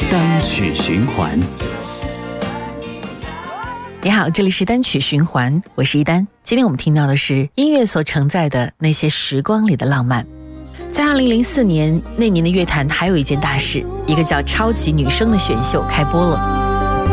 单曲循环。 你好，这里是单曲循环，我是一丹。今天我们听到的是音乐所承载的那些时光里的浪漫。在2004年那年的乐坛还有一件大事，一个叫超级女声的选秀开播了。